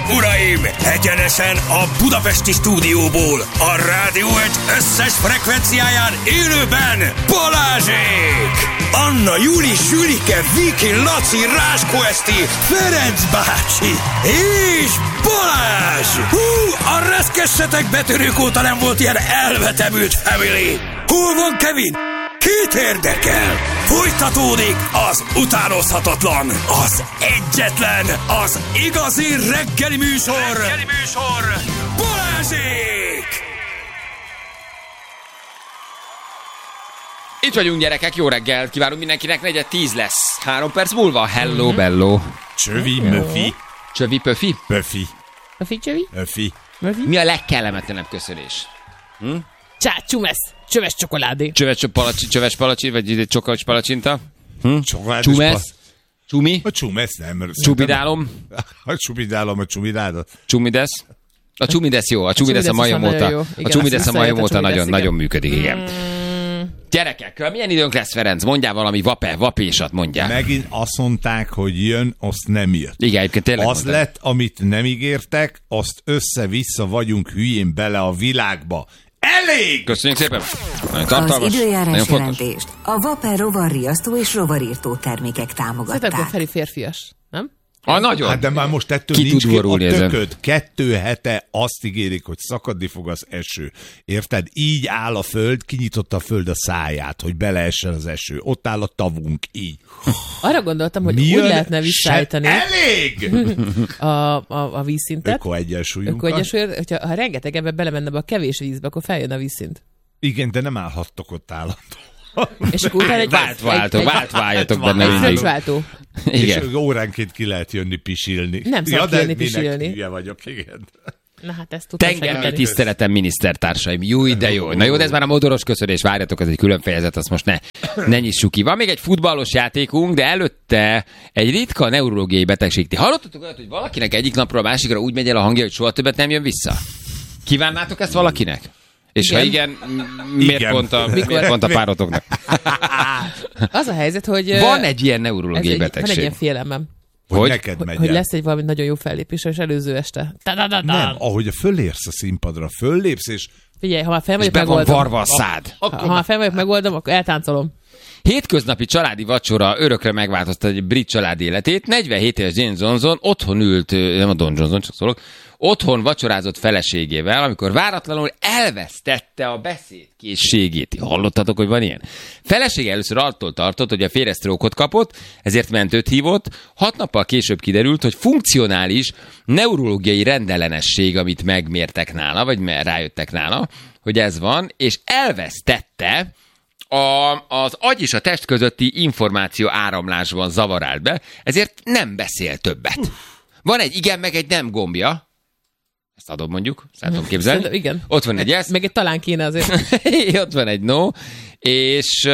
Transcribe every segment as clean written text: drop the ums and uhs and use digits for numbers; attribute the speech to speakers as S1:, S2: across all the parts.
S1: uraim! Egyenesen a budapesti stúdióból, a Rádió egy összes frekvenciáján élőben Balázsék! Anna, Júli, Sülike, Viki, Laci, Ráskó Eszti, Ferenc bácsi és Balázs! Hú, a reszkessetek betörők óta nem volt ilyen elvetemült family! Hol van Kevin? Kit érdekel? Folytatódik az utánozhatatlan, az egyetlen, az igazi reggeli műsor, Balázsék!
S2: Itt vagyunk, gyerekek, jó reggelt kívánunk mindenkinek, 9:10 lesz. 3 perc múlva, hello, bello.
S3: Csövi, möfi.
S2: Csövi, pöfi?
S3: Pöfi.
S4: Pöfi, csövi?
S3: Öfi.
S2: Mi a legkellemetlenebb köszönés?
S4: Csumesz, csöves csokoládé.
S2: Csöves palacsi, vagy csokolács palacsinta?
S3: Csumesz.
S2: Csumi?
S3: A csumesz nem.
S2: Csubidálom?
S3: A csubidálom, a csumidálod.
S2: Csumidesz? A csumidesz jó, a csumidesz a majom óta. A csumidesz a majom óta nagyon működik, igen. Gyerekek, milyen időnk lesz, Ferenc? Mondjál valami vapésat, mondjál.
S3: Megint azt mondták, hogy jön, azt nem jött.
S2: Igen, egyébként tényleg
S3: az
S2: mondtam.
S3: lett, amit nem ígértek, azt össze-vissza vagyunk hülyén bele a világba. Elég!
S2: Köszönjük szépen. Nagyon tartalmas,
S5: az időjárás
S2: nagyon fontos.
S5: jelentést a Vaper rovarriasztó és rovarírtó termékek támogatták.
S4: Szerintem Feri férfias, nem?
S2: Nagyon.
S3: Hát de már most ettől
S2: Ki
S3: nincs
S2: tud
S3: ki a
S2: borulni ezen?
S3: tököd. 2 hete azt ígérik, hogy szakadni fog az eső. Érted? Így áll a föld, kinyitotta a föld a száját, hogy beleessen az eső. Ott áll a tavunk, így.
S4: Arra gondoltam, hogy úgy lehetne visszaállítani
S3: Elég!
S4: a vízszintet.
S3: Ökoegyensúlyunkat.
S4: Hogyha rengeteg ebbe belemenne be a kevés vízbe, akkor feljön a vízszint.
S3: Igen, de nem állhattok ott állandóan.
S4: És akkor utána egy
S2: Változtok benne.
S4: fröccsváltó.
S2: Igen.
S3: És óránként ki lehet jönni pisilni.
S4: Nem szabad kijönni pisilni.
S3: Hülye vagyok, igen.
S4: Na hát ezt tudtam
S2: Tengernyi
S4: segíteni.
S2: tiszteletem, minisztertársaim. Júj, de jó. Na jó, de ez már a modoros köszönés. Várjatok, ez egy külön fejezet, azt most ne nyissuk ki. Van még egy futballos játékunk, de előtte egy ritka neurológiai betegség. Ti hallottatok olyat, hogy valakinek egyik napról a másikra úgy megy el a hangja, hogy soha többet nem jön vissza? Kívánnátok ezt valakinek? És ha igen, miért pont a párotoknak?
S4: Az a helyzet, hogy...
S2: Van egy ilyen neurológiai
S4: Van egy
S2: betegség.
S4: ilyen félelmem.
S3: Hogy neked megy
S4: Hogy
S3: el.
S4: lesz egy valami nagyon jó fellépés, és előző este.
S3: Nem, ahogy fölérsz a színpadra, föllépsz, és
S4: Figyelj, ha már fel
S2: És
S4: vagyok
S2: be van
S4: megoldom.
S2: varva a szád.
S4: Ha már fel vagyok megoldom, akkor eltáncolom.
S2: Hétköznapi családi vacsora örökre megváltoztatta egy brit család életét. 47 éves James Johnson otthon ült, nem a Don Johnson, csak szólok, otthon vacsorázott feleségével, amikor váratlanul elvesztette a beszédkészségét. Hallottatok, hogy van ilyen? Felesége először attól tartott, hogy a férje sztrókot kapott, ezért mentőt hívott. 6 nappal később kiderült, hogy funkcionális neurológiai rendellenesség, amit megmértek nála, vagy rájöttek nála, hogy ez van, és elvesztette az agy és a test közötti információ áramlásban zavar állt be, ezért nem beszél többet. Van egy igen, meg egy nem gombja. Ezt adom mondjuk, szeretném képzelni.
S4: Igen.
S2: Ott van egy yes.
S4: Meg egy talán kéne azért.
S2: Ott van egy no. És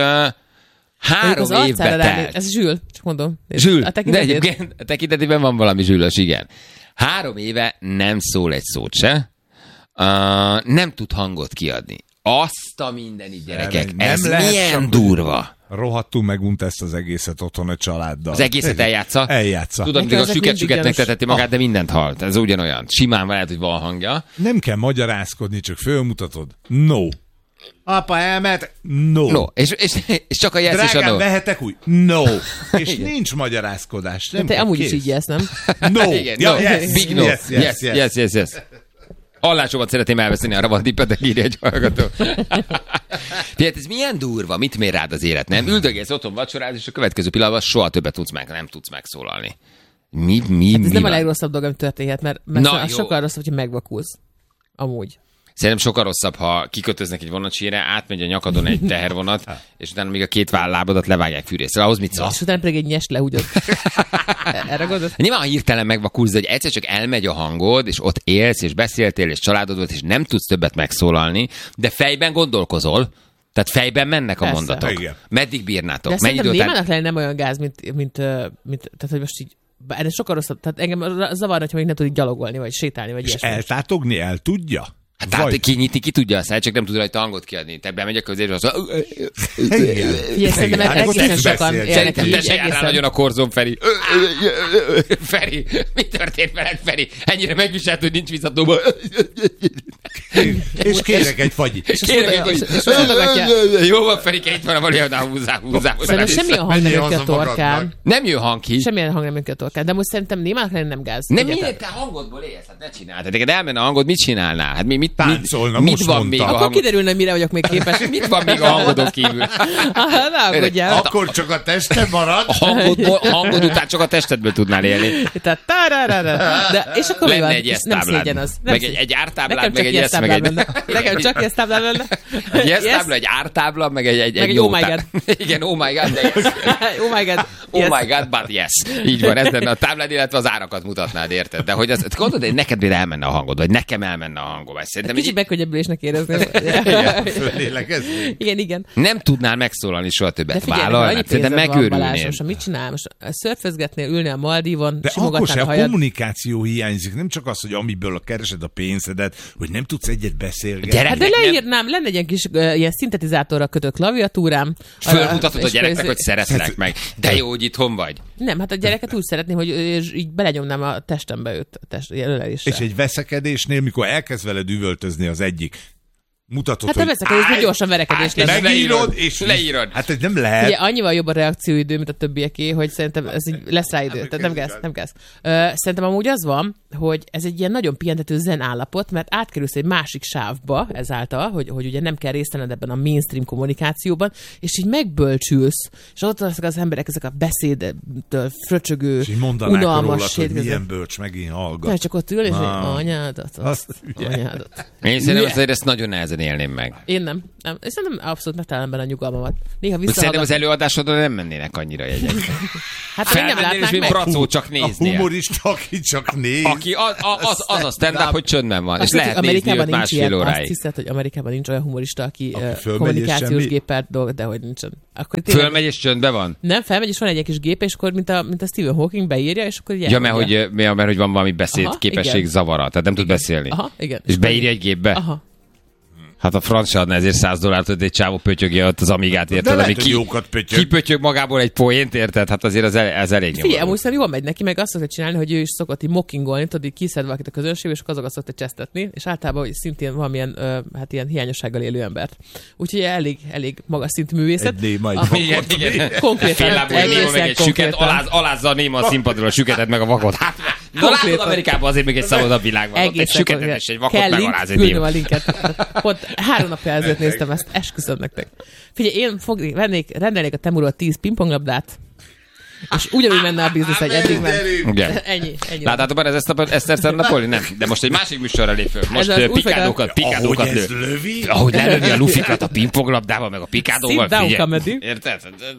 S2: 3
S4: az
S2: évbe
S4: arcára
S2: telt.
S4: Ez Zsül, csak mondom.
S2: Zsül,
S4: A
S2: de
S4: tekintetét.
S2: egyébként a tekintetében van valami zsülös, igen. 3 éve nem szól egy szót se. Nem tud hangot kiadni. Azt a mindenit, gyerekek.
S3: Nem
S2: Ez
S3: lehet
S2: milyen
S3: sem-
S2: durva.
S3: rohadtul megunt ezt az egészet otthon a családdal.
S2: Az egészet eljátsza?
S3: Eljátsza.
S2: Tudod,
S4: Nekem
S2: mindig a
S4: ezek mindig
S2: süket-süketnek
S4: gyanús.
S2: teteti magát, de mindent halt. Ez ugyanolyan. Simán lehet, hogy van hangja.
S3: Nem kell magyarázkodni, csak fölmutatod. No. Apa elment? No.
S2: No, és csak a yes és a
S3: Drágám,
S2: no.
S3: vehetek új? No. És nincs magyarázkodás. Nem
S4: Te
S3: kell,
S4: amúgy is
S3: kész.
S4: így jelsz, nem?
S3: No.
S2: Igen,
S3: Ja,
S2: no.
S3: yes,
S2: Big no.
S3: yes.
S2: Hallásomat szeretném elveszteni, arra van tippet, írja egy hallgató. Figyelj, ez milyen durva, mit mér rád az élet, nem? Üldögélsz otthon vacsoráz, és a következő pillanatban soha többet nem tudsz megszólalni. Mi
S4: Ez nem a
S2: van?
S4: legrosszabb dolog, ami történhet, mert
S2: Na,
S4: az
S2: jó.
S4: sokkal rosszabb, hogy megvakulsz. Amúgy.
S2: Szerintem sokkal rosszabb, ha kikötöznek egy vonatsére, átmegy a nyakadon egy tehervonat, és utána még a 2 vállábadat levágják fűrészre. Ahhoz mit szólsz?
S4: És utána pedig egy nyest lehúgyod. Erre gondolsz?
S2: Nyilván, ha hirtelen megvakulsz, hogy egyszer csak elmegy a hangod, és ott élsz, és beszéltél, és családod volt, és nem tudsz többet megszólalni, de fejben gondolkozol, tehát fejben mennek a
S4: Persze.
S2: mondatok.
S3: Igen.
S2: Meddig bírnátok?
S4: De
S2: Mennyi idő
S4: szerintem
S2: után?
S4: némának lenni nem olyan gáz, mint tehát, hogy most így, ez sokkal rosszabb. Tehát engem zavarna, hogyha még nem tud így gyalogolni, vagy sétálni, vagy
S3: És
S4: ilyesmi.
S3: eltátogni el tudja?
S2: Hát tehát kinyitni, ki tudja a száját, csak nem tud rajta hangot kiadni. Te bemegy a középre, az
S4: Szerintem egészen sokan élnek így.
S2: Te járnál nagyon a korzon, Feri. Feri, mi történt veled, Feri? Ennyire megviselt, hogy nincs visszatóba.
S3: És kérek egy fagyit.
S2: Jó van, Ferike, itt van a valójában, húzzá.
S4: Szerintem semmilyen hang nem jön ki a torkán.
S2: Nem jön hang ki.
S4: Semmilyen hang nem jön ki a torkán. De most szerintem némának lenni nem gáz.
S2: Nem, miért te hangodból élsz? Hát ne csináltad. Neked elmenne a hangod, mit csinálnál? Hát mit
S3: táncolna,
S2: mit
S3: most
S2: van
S3: mondta.
S2: még a
S4: Akkor
S2: hangod?
S4: kiderülne, mire vagyok még képes.
S2: Mit van még a hangodon kívül?
S4: Ne aggódjál.
S3: Akkor csak a testem marad.
S2: A hangod után csak a testedből tudnál élni.
S4: Tehát de és akkor mi
S2: Lenne
S4: van?
S2: egy
S4: És nem
S2: esztáblád.
S4: szégyen az.
S2: Meg egy ártáblád,
S4: Nekem
S2: meg
S4: csak
S2: egy
S4: ilyen
S2: esz, meg
S4: táblám
S2: egy...
S4: lenne. Nekem csak ilyen táblám lenne.
S2: Egy esztábla, egy ártábla, meg egy
S4: oh my
S2: nótá. Igen, oh my god, de yes.
S4: Oh my god.
S2: Oh my god, but yes. Így van, ez lenne a táblád, illetve az árakat mutatnád, érted? De hogy azt gondolod, hogy neked például elmenne a hangod, vagy nekem elmenne a hangom. Szerintem
S4: Kicsit megkönnyebbülésnek érezném. Igen.
S2: nem tudnál megszólalni soha
S4: De
S2: többet.
S4: figyelj,
S2: Vállalnád,
S4: annyi
S2: szerintem
S4: pénzed van,
S2: megőrülnél.
S4: Balázs, most mit csinál? Most szörfözgetnél, ülnél a Maldívon,
S3: De akkor
S4: simogatnád
S3: se
S4: a
S3: a
S4: hajad.
S3: kommunikáció hiányzik, nem csak az, hogy amiből keresed a pénzedet, hogy nem tudsz egyet beszélgetni.
S2: Gyere,
S4: Hát de leírnám, lenne egy ilyen kis ilyen szintetizátorra kötött klaviatúrám.
S2: Fölmutatod a
S4: és
S2: gyereknek,
S4: akkor-
S2: hogy szeretlek meg. De jó, hogy itthon vagy.
S4: Nem, hát a gyereket úgy szeretném, hogy így belenyomnám a testembe őt, a ölelésre.
S3: És egy veszekedésnél, mikor elkezd veled üvöltözni az egyik, mutatod,
S4: Hát a
S3: hogy
S4: veszekedésben gyorsan verekedés lesz.
S3: megírod, és
S2: leírod.
S3: Hát ez nem lehet.
S4: Ugye annyival jobb a reakcióidő, mint a többieké, hogy szerintem ez így lesz rá idő. Tehát nem gáz. Szerintem amúgy az van, hogy ez egy ilyen nagyon pihentető zen állapot, mert átkerülsz egy másik sávba ezáltal, hogy ugye nem kell részt venned ebben a mainstream kommunikációban, és így megbölcsülsz, és ott lesznek az emberek ezek a beszédtől fröcsögő,
S3: És így mondanák rólad,
S4: unalmas
S3: hogy milyen bölcs, megint hallgat.
S4: nem, csak ott ül, és hogy
S3: Ah.
S4: anyádat,
S3: Azt ugye.
S4: anyádat.
S2: Én szerintem azért ezt nagyon nehezen élném meg.
S4: Én nem. És szerintem abszolút megtalálom benne a nyugalmamat. Néha
S2: Szerintem az
S4: visszahallgatom.
S2: előadásodon nem mennének annyira jegyek.
S4: Hát még nem
S2: Felmennél, és
S4: látnák
S2: mint
S4: meg.
S2: Bracó csak
S3: A
S2: néznél.
S3: humorista, aki csak néz.
S2: Aki az a stand-up, hogy csöndben van. És
S4: Azt, hogy
S2: lehet nézni
S4: Amerikában
S2: őt
S4: nincs
S2: másfél
S4: ilyen, azt
S2: óráig.
S4: hiszed, hogy Amerikában nincs olyan humorista, aki
S3: fölmegy és
S4: kommunikációs
S3: semmi?
S4: géppel dolg, de hogy nincsen. Akkor tényleg-
S2: Fölmegy és csöndben van?
S4: Nem, felmegy, és van egy kis gép, és akkor, mint a Stephen Hawking beírja, és akkor így
S2: Ja, mert
S4: elmondja.
S2: hogy van valami beszédképesség
S4: igen.
S2: zavara, tehát nem tud beszélni.
S4: Aha, igen.
S2: És beírja egy gépbe?
S4: Aha.
S2: Hát a franc se adna ezért $100, hogy egy csávó pötyögje ott az Amigát, érted?
S3: lehet,
S2: Ami
S3: hogy jókat pötyög.
S2: kipötyög magából egy poént, érted? Hát azért ez elég
S4: Figyelj,
S2: nyomorú.
S4: amúgy szerintem jól megy neki, meg azt szokta csinálni, hogy ő is szokott így mockingolni, tudod, így kiszed valakit a közönségbe, és akkor azokat szokta csesztetni, és általában hogy szintén valamilyen hát ilyen hiányossággal élő embert. Úgyhogy elég magas szintű művészet.
S3: Egy néma, egy
S4: A-
S3: vakot.
S2: Igen.
S4: Konkrétan,
S2: Féllábú egy néma, meg
S4: egészen
S2: egy süket,
S4: konkrétan.
S2: alázza a néma a színpadról a süketet, meg a vakot. Hát, na látod, Amerikában azért még egy szabadabb világ van. Ott egy
S4: Egészen
S2: süketet
S4: konkrét.
S2: és egy vakot
S4: Kell
S2: megaláz egy
S4: küldöm a
S2: néma.
S4: linket. Pont 3 napja ezelőtt néztem ezt, esküszöm nektek. Figyelj, én rendelnék a Temuról 10 pingponglabdát, és ugyanúgy menne a biznisz, hogy eddig ment.
S2: Igen.
S4: Ennyi.
S2: Láttátok már ez Eszter Napoli? Nem. De most egy másik műsorra lép föl. Most
S4: Ez az új
S2: pikádókat
S3: Ahogy ez
S2: lő.
S3: lövi.
S2: Ahogy lelövi a lufikat a pingponglabdával, meg a pikádóval.
S4: Sit down
S2: figyelj.
S4: comedy.
S2: Érted?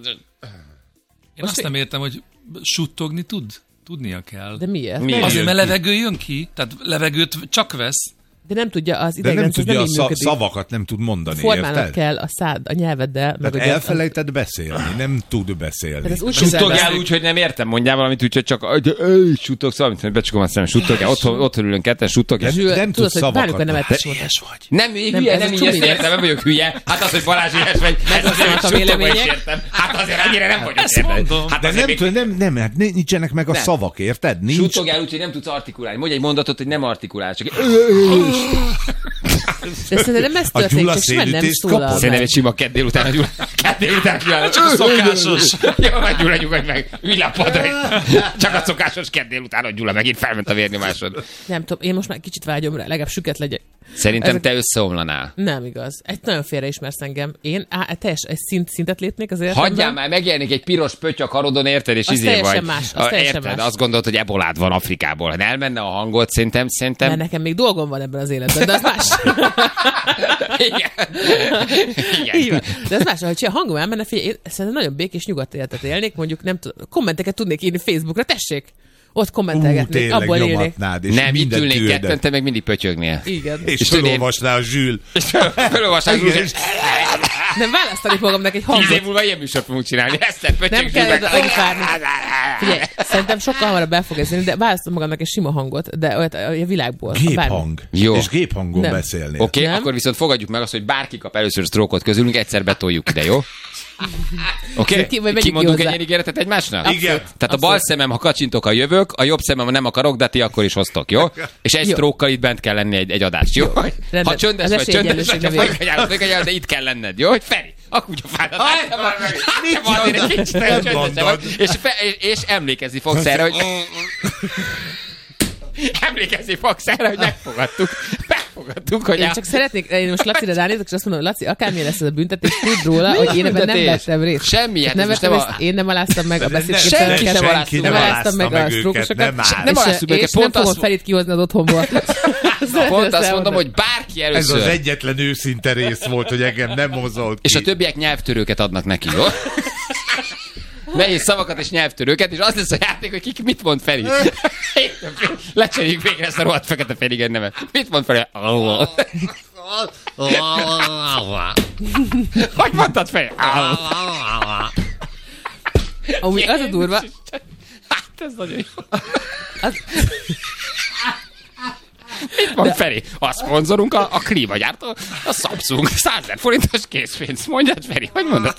S6: Én azt nem értem, hogy suttogni tudnia kell.
S4: De miért?
S2: Mi?
S4: Nem.
S6: Azért, mert levegő jön ki, tehát levegőt csak vesz.
S4: De nem tudja, az
S3: De nem
S4: idegrendszer
S3: tudja,
S4: nem
S3: a
S4: így működik.
S3: szavakat nem tud mondani,
S4: Formálnod
S3: érted?
S4: kell a szád, a nyelveddel. meg
S3: Tehát
S4: ugye-
S3: elfelejted beszélni, nem tud beszélni.
S4: Tehát ez úgy
S2: Suttogjál
S4: kezelve-
S2: úgy, hogy nem értem, mondjál valamit, úgyhogy csak suttogsz valamit, hogy becsukom a szemem, suttogjál, otthon ülünk ketten, suttogjál.
S3: Nem
S4: Zsül,
S3: tudsz
S4: tudod, hogy
S3: szavakat.
S4: bármikor nem
S3: De
S4: ettem.
S6: Ilyes vagy.
S2: Nem, hülye,
S4: ez
S2: nem
S4: a
S2: így
S4: csumi
S2: ezt
S4: lesz.
S2: értem, nem vagyok hülye. Hát az, hogy Balázs ügyes vagy, ez azért,
S4: Megvannak a
S2: hogy suttogva is
S4: vélemények.
S2: értem. Hát azért annyira nem vagyok
S6: Ezt
S2: érted.
S6: mondom.
S2: Hát
S3: De
S2: azért
S3: nem,
S2: még
S3: tud, nem, hát nincsenek meg a
S2: Nem.
S3: szavak, érted? Nincs.
S2: suttogjál úgy, hogy nem tudsz artikulálni. Mondj egy mondatot, hogy nem artikulál, csak
S4: De szerintem nem ez
S3: A
S4: történik,
S3: Gyula
S4: csak simán nem
S3: szélütést
S4: szólal.
S3: kapod?
S2: Szerintem egy sima kedd délután a Gyula. Kedd délután Gyula.
S6: Csak a szokásos.
S2: Jó, meg Gyula, nyugodj meg. Ülj le a padra. Csak a szokásos kedd délután, hogy Gyula megint felment a vérnyomásod.
S4: Nem tudom, én most már kicsit vágyom rá, legalább süket legyek.
S2: Szerintem
S4: Ezek-
S2: te összeomlanál.
S4: Nem igaz. Egy nagyon félreismersz engem. Én egy szintet lépnék az
S2: Hagyjál
S4: életemben.
S2: már, megjelenik egy piros pötty a karodon, érted, és
S4: Az
S2: izé
S4: teljesen
S2: vagy.
S4: más, az teljesen
S2: Érted,
S4: más.
S2: azt gondolod, hogy ebolád van Afrikából. Ha elmenne a hangod, szerintem.
S4: Mert nekem még dolgom van ebben az életben, de az más.
S2: Igen.
S4: Így
S2: Igen.
S4: van. De ez más, hogyha a hangom elmenne, figyelj, én szerintem nagyon békés, nyugodt életet élnék, mondjuk nem tudom, kommenteket tudnék írni Facebookra, tessék! Ott kommentelgetnék, abból élnék.
S3: nyomatnád, és
S2: Nem, itt
S3: mindent
S2: ülnék
S3: tűrd.
S2: ketten, te meg mindig pötyögnél.
S4: Igen.
S3: És felolvasnál a Zsül.
S2: Felolvasás,
S4: Nem választani magamnak egy
S2: 10 év
S4: hangot.
S2: múlva ilyen műsort fogunk csinálni. Eszter,
S4: Nem
S2: pötyög,
S4: kell
S2: Zsülben.
S4: annyit várni. Figyelj, szerintem sokkal hamarabb el fog ez jönni, de választom magamnak egy sima hangot, de olyat a világból.
S3: Géphang.
S2: Jó.
S3: És géphangon
S4: Nem.
S3: beszélnél.
S2: Oké,
S4: Nem?
S2: akkor viszont fogadjuk meg azt, hogy bárki kap először sztrókot közülünk, egyszer betoljuk ide, jó? Oké?
S4: Vagy menjünk ki
S2: Kimondunk egy
S4: hozzá.
S2: ilyen ígéretet egymásnak?
S3: Igen.
S2: Tehát a bal szemem, ha kacsintok, a jövök, a jobb szemem, ha nem akarok, de ti akkor is hoztok, jó? És egy
S4: Jó.
S2: sztrókkal itt bent kell lenni egy adást, jó?
S4: Rendben.
S2: Ha csöndes
S4: Az
S2: vagy,
S4: esélyegyenlőség
S2: csöndes vagy,
S4: nevében.
S2: de itt kell lenned, jó? Hogy Feri, akkor ugye fáradt.
S3: Nem mondod.
S2: És emlékezni fogsz erre, hogy... Emlékezni fogsz erre, hogy megfogadtuk, hogy...
S4: Én csak szeretnék, én most Lacira ránézek, és azt mondom, Laci, akármilyen lesz ez a büntetés, tudd róla, hogy én ebben nem
S2: büntetés?
S4: vettem részt.
S2: Semmi, hát
S4: nem
S2: ez most
S4: vettem
S2: nem
S4: részt,
S2: a-
S4: én nem aláztam meg a
S2: senki
S4: beszédképteleneket,
S2: sem alázta
S4: nem aláztam meg a
S3: őket,
S4: sztrókosokat,
S3: nem áll.
S2: Nem aláztuk meg,
S4: és
S2: pont
S4: nem fogom
S2: azt-
S4: Ferit kihozni az otthonból.
S2: Pont azt mondom, hogy bárki
S3: Ez
S2: először...
S3: az egyetlen őszinte rész volt, hogy engem nem mozolt ki.
S2: És a többiek nyelvtörőket adnak neki, jó? Nehéz szavakat és nyelvtörőket, és az lesz a játék, hogy ki mit mond Feri. Lecseréljük végre ezt a rohadt fekete Ferigen nevet. Mit mond Feri? Hogy mondtad, Feri?
S4: Amúgy az a durva,
S2: Hát ez nagyon jó.
S4: az,
S2: Mit mond Feri? A szponzorunk a klímagyártó, a Samsung. 100 000 forintos készpénz. Mondjad, Feri, hogy mondod?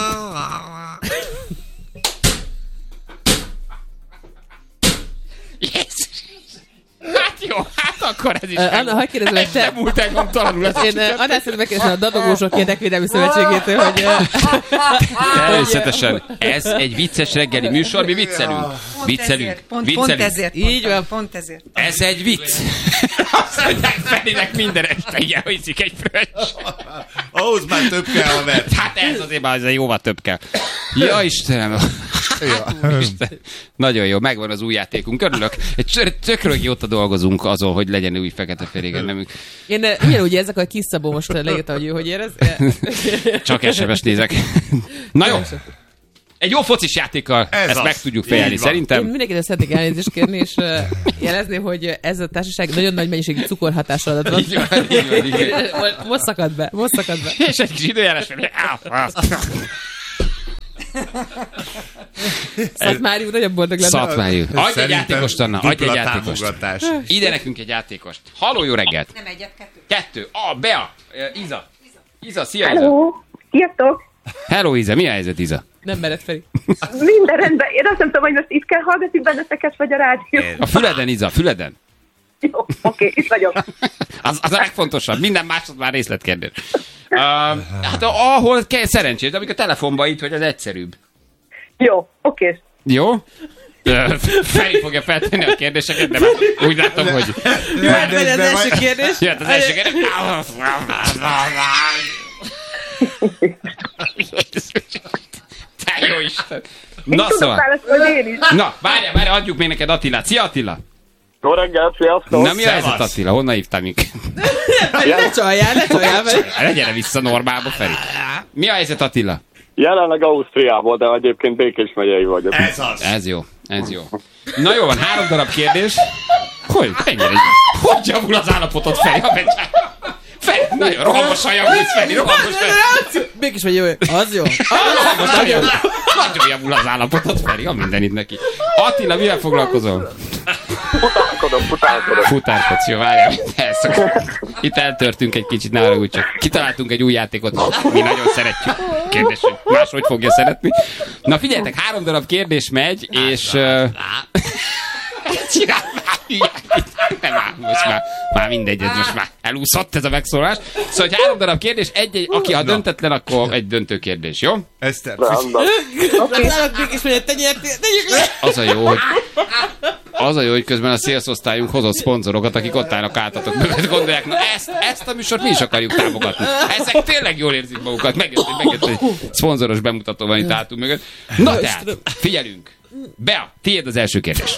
S2: Jézus! Hát jó, hát akkor ez is
S4: Anna, hagyj kérdezem, hogy
S2: ez
S4: te-
S2: nem múlt el nyomtalanul ez a
S4: én
S2: csütörtök.
S4: annál szeretném megkérdezni a Dadogósok Érdekvédelmi Szövetségétől, hogy
S2: Természetesen. Ez egy vicces reggeli műsor, mi viccelünk. Viccelünk.
S7: Pont
S2: Viccelünk.
S7: ezért.
S4: Így van.
S7: Pont ezért.
S2: Ez egy vicc. Azt mondják Ferinek minden este ilyen hiszik egy fröccs.
S3: Ahhoz már több kell, haver.
S2: Hát ez azért már azért jóval több kell. Ja, Istenem. Isten. Nagyon jó, megvan az új játékunk. Örülök. Egy tökről jóta dolgozunk azon, hogy legyen új fekete Ferigen nemünk.
S4: én ugyanúgy érzek, hogy Kis Szabó most leírta, hogy ő hogy érez.
S2: Csak SMS nézek. Na jó. Egy jó focis játékkal ezt
S3: az.
S2: meg tudjuk fejelni,
S3: Így van.
S2: szerintem.
S4: Én mindenkitől szeretnék elnézést kérni, és jelezni, hogy ez a társaság nagyon nagy mennyiségű cukorhatásra adott van.
S2: Így van, így van, így van.
S4: Most szakad be.
S2: És egy kis időjárás.
S4: Szatmári úr nagyon boldog lenne.
S2: Szatmári. Adj egy
S3: Szerintem
S2: játékost, Anna, adj egy
S3: dupla
S2: játékost.
S3: támogatás.
S2: Ide nekünk egy játékost. Halló, jó reggelt.
S7: Nem egyet, kettő.
S2: 2. Bea. Iza. Iza, szia Iza.
S8: Hello, sziasztok!
S2: Hello, Iza. Mi a helyzet, Iza?
S4: Nem mered, Feri.
S8: Minden rendben. Én azt nem tudom, hogy most itt kell hallgatni benneteket, vagy a rádió.
S2: A füleden, Iza, füleden.
S8: Jó, oké, itt vagyok.
S2: Az a legfontosabb. Minden másod már részletkérdés. Hát ahol kell szerencsés, de amíg a telefonban itt, hogy az egyszerűbb.
S8: Jó, oké.
S2: Jó? Feri fogja feltenni a kérdéseket, de már úgy látom, hogy...
S4: Jöhet meg az első kérdés.
S2: Jöhet az első kérdés. Te jó Isten! Na
S8: Tudok
S2: szóval,
S8: válaszolni én is.
S2: na, várjál, adjuk még neked Attilát. Szia Attila!
S9: Jó reggelt, sziasztok!
S2: Na mi a helyzet Attila? Honnan hívtál minket?
S4: Ne csaljál, Feri.
S2: Ne gyere vissza normálba, Feri. Mi a helyzet Attila?
S9: Jelenleg Ausztriából, de egyébként Békés megyei vagyok.
S3: Ez az.
S2: Ez jó, ez jó. Na jó van, 3 darab kérdés. Hogy? Mennyire? Hogy javul az állapotod, Feri? Feri, nagyon rohamosan javulsz, Feri, rohamosan.
S4: Mégis vagy jó. Az jó.
S2: Rohamosan javul. Nagyon javul az állapotod, Feri, a mindenit neki. Attila, mivel foglalkozol?
S9: Futálkodok.
S2: Futárkodsz, jó, várjál. Itt eltörtünk egy kicsit, ne haragudj csak. Kitaláltunk egy új játékot, mi nagyon szeretjük. Kérdés, hogy máshogy fogja szeretni. Na figyeljetek, 3 darab kérdés megy, és... Csinál már hülyát. Nem áll, most már mindegy, ez most már elúszott ez a megszólás. Szóval, hogy 3 darab kérdés, aki ha döntetlen, akkor egy döntő kérdés, jó?
S3: Eszter,
S4: Nálad mégis vagy, te nyertél. Tegyük le.
S2: Az a jó, hogy közben a szélszosztályunk hozott szponzorokat, akik ott állnak átatok mögött, gondolják, na ezt a műsort mi is akarjuk támogatni. Ezek tényleg jól érzik magukat. Megjött egy szponzoros bemutató van itt átunk mögött. Na tehát, figyelünk. Bea, tiéd az első kérdés.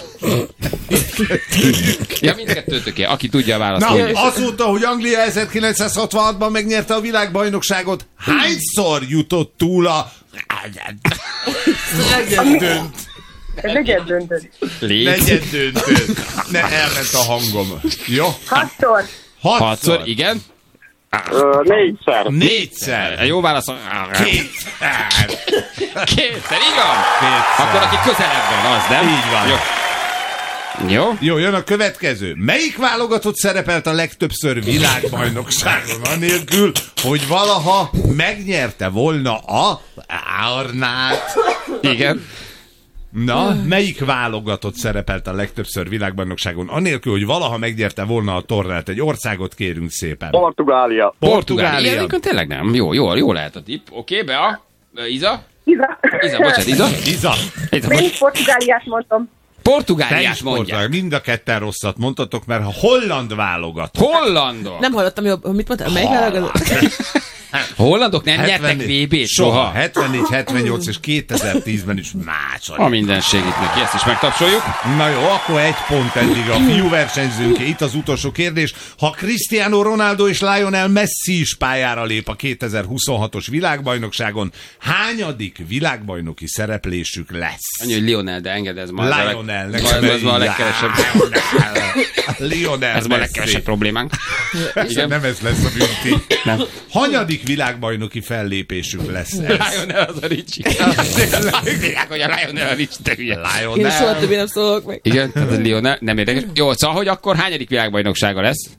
S2: Ja, mindkettőtöké, aki tudja a választ.
S3: Na, azóta, hogy Anglia 1966-ban megnyerte a világbajnokságot, hányszor jutott túl a... dönt?
S8: Negyed döntő.
S3: Negyed döntő. Elment a hangom. Jó?
S8: 6-szor.
S2: 6-szor, igen.
S9: 4-szer.
S3: 4-szer.
S2: Jó válasz.
S3: 2-szer.
S2: 2-szer, igaz? Akkor aki közelebb van, az, nem?
S3: Így van.
S2: Jó.
S3: Jó, jön a következő. Melyik válogatott szerepelt a legtöbbször világbajnokságon, anélkül, hogy valaha megnyerte volna a Arnát?
S2: Igen.
S3: Na, melyik válogatott szerepelt a legtöbbször világbajnokságon, anélkül, hogy valaha megnyerte volna a tornát? Egy országot kérünk szépen.
S9: Portugália.
S2: Portugália. Igen, tényleg nem. Jó lehet a tipp. Oké, Bea? Iza, bocsánat, Iza.
S8: Én Portugáliát mondom.
S2: Portugáliát mondják.
S3: Mind a ketten rosszat mondtatok, mert a holland válogatott.
S2: Hollandok.
S4: Nem hallottam, mit mondtál? Melyik válogatott?
S2: Hollandok nem nyertek VB-t soha.
S3: 74, 78 és 2010-ben is más.
S2: A mindenség neki, ezt is megtapsoljuk.
S3: Na jó, akkor 1 pont eddig a fiú versenyzőnké. Itt az utolsó kérdés. Ha Cristiano Ronaldo és Lionel Messi is pályára lép a 2026-os világbajnokságon, hányadik világbajnoki szereplésük lesz?
S2: Annyi, hogy Lionel, de engedd, ez ma
S3: ez
S2: ma a legkevesebb.
S3: Lionel
S2: ez ma a legkevesebb problémánk.
S3: Igen? Nem ez lesz a bünti.
S2: Nem.
S3: Hanyadik világbajnoki fellépésük lesz ez?
S2: Lionel az a Ricsi. Hogy a Lionel a Ricsi, te hülye.
S4: Én soha többé nem szólok meg.
S2: Igen, tehát a Lionel nem érdekes. Jó, szóval, hogy akkor hányadik világbajnoksága lesz?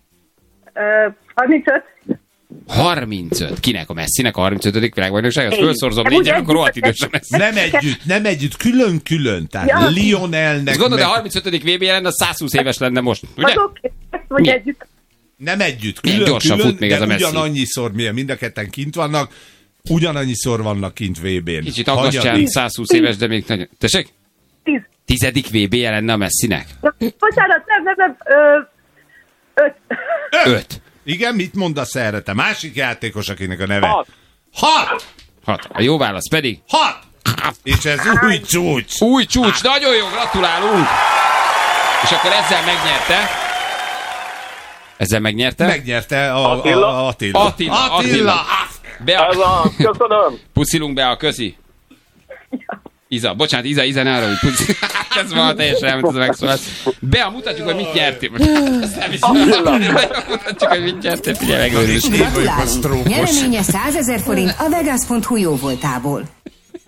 S8: 35.
S2: 35. Kinek? A Messinek a 35. világbajnoksága? Ezt felszorzom négyre, akkor rohadt idősen lesz.
S3: Nem együtt, külön-külön. Tehát ja. Lionelnek...
S2: Ezt gondolod, a 35. VB lenne, a 120 éves lenne most, ugye?
S8: Vagy együtt.
S3: Nem együtt,
S2: külön, fut még
S3: de
S2: ez a Messi.
S3: ugyanannyiszor, mind a ketten kint vannak, ugyanannyiszor vannak kint VB-n.
S2: Kicsit aggastyán, 120 éves, de még nagyon... Tessék? 10. VB-je lenne a Messinek?
S8: Bocsánat, nem.
S3: 5. Igen, mit mondasz erre? Te másik játékos, akinek a neve? 6.
S2: A jó válasz pedig?
S3: 6. És ez új csúcs.
S2: Új csúcs, nagyon jó, gratulálunk. És akkor ezzel megnyerte?
S3: Megnyerte
S2: Attila.
S9: Köszönöm.
S2: Puszilunk be a közi. Iza, bocsánat, Iza, ne arra, hogy puci. Ez van teljesen elment ez a megszólás. Bea, mutatjuk, hogy mit nyertél. Mutatjuk, hogy mit nyertél. Figyelj, megőrülsz.
S5: Gratulálunk! Nyereménye 100 000 forint a Vegas.hu jóvoltából.